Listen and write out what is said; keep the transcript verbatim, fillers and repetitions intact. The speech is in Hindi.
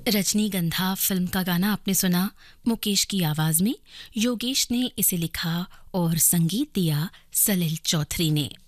रजनीगंधा फिल्म का गाना आपने सुना मुकेश की आवाज में। योगेश ने इसे लिखा और संगीत दिया सलिल चौधरी ने।